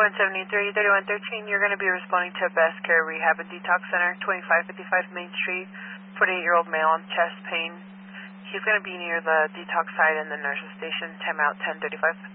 3173, 3113, you're going to be responding to Best Care Rehab and Detox Center, 2555 Main Street, 48-year-old male on chest pain. He's going to be near the detox site and the nurse's station, time out 10:35.